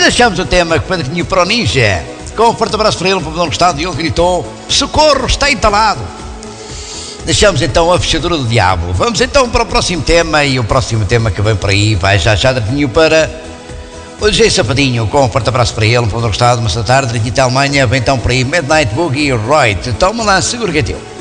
deixamos o tema que Pedrinho para o Ninja. Com um forte abraço para ele, para o dono do estado, e ele gritou: socorro, está entalado. Deixamos então a fechadura do diabo. Vamos então para o próximo tema, e o próximo tema que vem por aí vai já direitinho para o DJ Sapadinho, com um forte abraço para ele, para o dono do estado, uma da tarde, direitinho da Alemanha, vem então por aí Midnight Boogie Right. Toma lá, segura que é teu.